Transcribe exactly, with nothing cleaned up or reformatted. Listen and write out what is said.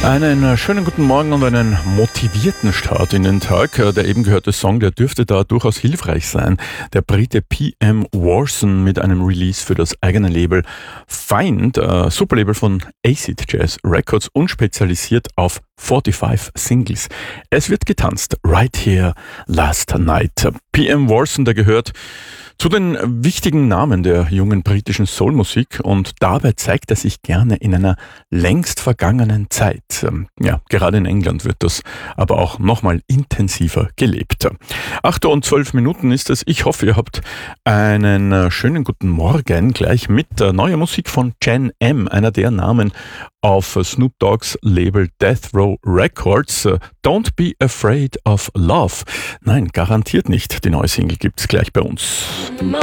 Einen schönen guten Morgen und einen motivierten Start in den Tag. Der eben gehörte Song, der dürfte da durchaus hilfreich sein. Der Brite P M Warson mit einem Release für das eigene Label Find, äh, Superlabel von Acid Jazz Records und spezialisiert auf fünfundvierzig Singles. Es wird getanzt, Right Here Last Night. P M Warson, der gehört zu den wichtigen Namen der jungen britischen Soulmusik und dabei zeigt er sich gerne in einer längst vergangenen Zeit. Ja, gerade in England wird das aber auch nochmal intensiver gelebt. acht Uhr und zwölf Minuten ist es. Ich hoffe, ihr habt einen schönen guten Morgen gleich mit neuer Musik von Jen M, einer der Namen auf Snoop Dogg's Label Death Row Records. Don't Be Afraid of Love. Nein, garantiert nicht. Die neue Single gibt's gleich bei uns.